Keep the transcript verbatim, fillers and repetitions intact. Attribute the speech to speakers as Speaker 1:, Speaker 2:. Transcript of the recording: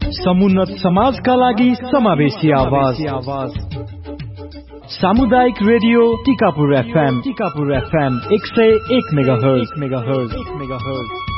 Speaker 1: समुन्नत समाजका लागि समावेशी आवाज सामुदायिक radio Tikapur FM Tikapur FM एक सय एक मेगाहर्ज मेगाहर्ज मेगाहर्ज